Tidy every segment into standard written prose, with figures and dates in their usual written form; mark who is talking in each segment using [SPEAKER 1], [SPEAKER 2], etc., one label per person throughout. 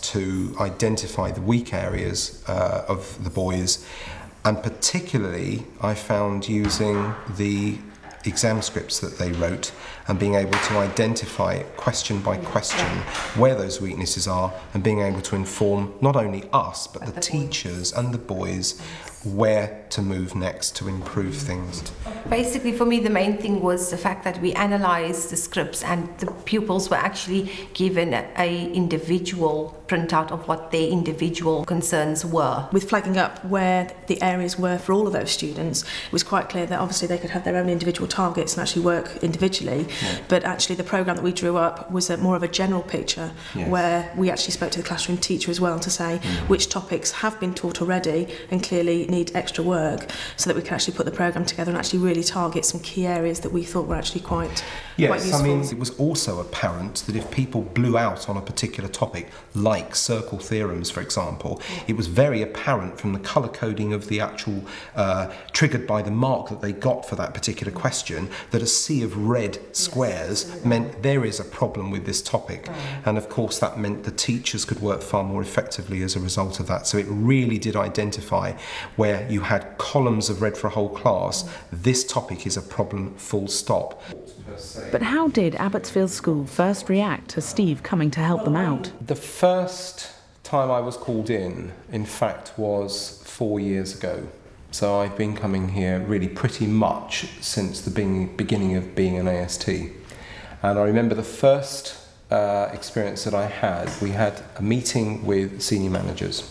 [SPEAKER 1] to identify the weak areas of the boys, and particularly I found using the exam scripts that they wrote and being able to identify question by question where those weaknesses are, and being able to inform not only us but the teachers and the boys where to move next to improve things.
[SPEAKER 2] Basically for me the main thing was the fact that we analysed the scripts and the pupils were actually given a individual printout of what their individual concerns were.
[SPEAKER 3] With flagging up where the areas were for all of those students, it was quite clear that obviously they could have their own individual targets and actually work individually, but actually the programme that we drew up was more of a general picture where we actually spoke to the classroom teacher as well to say which topics have been taught already and clearly need extra work, so that we can actually put the programme together and actually really target some key areas that we thought were actually quite useful.
[SPEAKER 1] I mean, it was also apparent that if people blew out on a particular topic, like circle theorems, for example, it was very apparent from the colour coding of the actual, triggered by the mark that they got for that particular question, that a sea of red squares meant there is a problem with this topic. And of course that meant the teachers could work far more effectively as a result of that. So it really did identify where you had columns of red for a whole class, this topic is a problem, full stop.
[SPEAKER 4] But how did Abbotsfield School first react to Steve coming to help them out?
[SPEAKER 1] The first time I was called in fact, was 4 years ago. So I've been coming here really pretty much since the beginning of being an AST. And I remember the first experience that I had, we had a meeting with senior managers.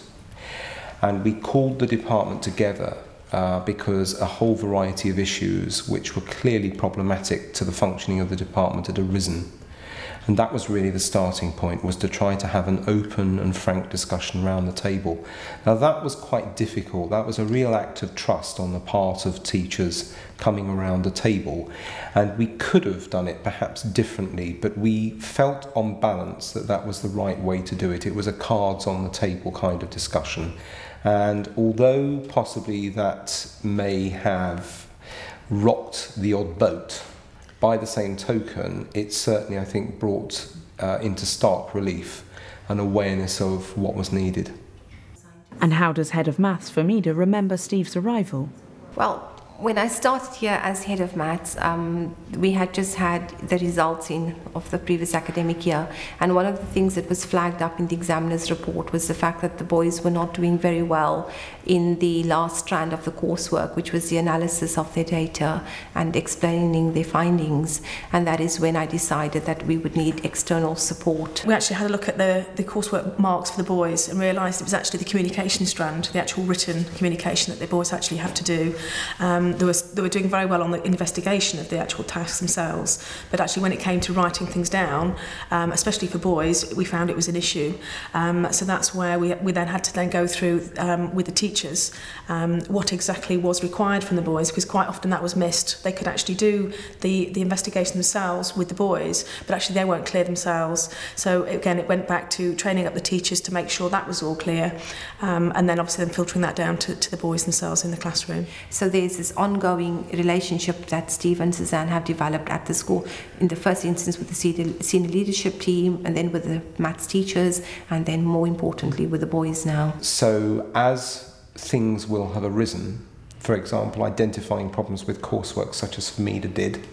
[SPEAKER 1] And we called the department together because a whole variety of issues which were clearly problematic to the functioning of the department had arisen. And that was really the starting point, was to try to have an open and frank discussion around the table. Now that was quite difficult. That was a real act of trust on the part of teachers coming around the table. And we could have done it perhaps differently, but we felt on balance that that was the right way to do it. It was a cards on the table kind of discussion. And although possibly that may have rocked the odd boat, by the same token, it certainly, I think, brought into stark relief an awareness of what was needed.
[SPEAKER 4] And how does Head of Maths Famida remember Steve's arrival?
[SPEAKER 2] Well, when I started here as Head of Maths, we had just had the results of the previous academic year, and one of the things that was flagged up in the examiner's report was the fact that the boys were not doing very well in the last strand of the coursework, which was the analysis of their data and explaining their findings, and that is when I decided that we would need external support.
[SPEAKER 3] We actually had a look at the coursework marks for the boys and realised it was actually the communication strand, the actual written communication that the boys actually have to do. They were doing very well on the investigation of the actual tasks themselves, but actually when it came to writing things down, especially for boys, we found it was an issue. So that's where we then had to then go through with the teachers what exactly was required from the boys, because quite often that was missed. They could actually do the investigation themselves with the boys, but actually they weren't clear themselves. So again, it went back to training up the teachers to make sure that was all clear, and then obviously then filtering that down to the boys themselves in the classroom.
[SPEAKER 2] So there's this ongoing relationship that Steve and Suzanne have developed at the school, in the first instance with the senior leadership team, and then with the maths teachers, and then more importantly with the boys now.
[SPEAKER 1] So as things will have arisen, for example identifying problems with coursework such as Famida did,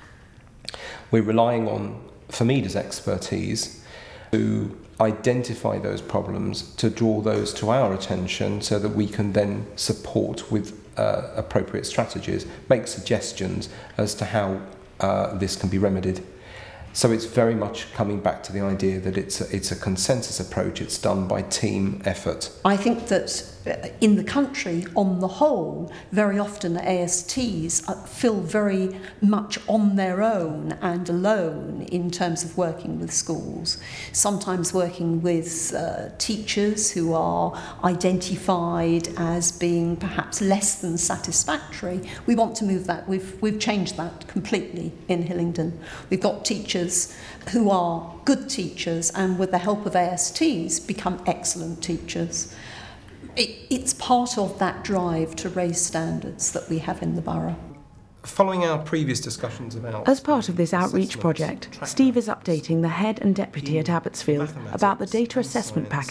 [SPEAKER 1] we're relying on Famida's expertise to identify those problems, to draw those to our attention so that we can then support with appropriate strategies, make suggestions as to how this can be remedied. So it's very much coming back to the idea that it's a consensus approach, it's done by team effort.
[SPEAKER 5] I think that in the country, on the whole, very often ASTs feel very much on their own and alone in terms of working with schools. Sometimes working with teachers who are identified as being perhaps less than satisfactory. We want to move that. We've changed that completely in Hillingdon. We've got teachers who are good teachers and with the help of ASTs become excellent teachers. It's part of that drive to raise standards that we have in the borough.
[SPEAKER 1] Following our previous discussions about...
[SPEAKER 4] As part of this outreach project, Steve is updating the head and deputy at Abbotsfield about the data assessment package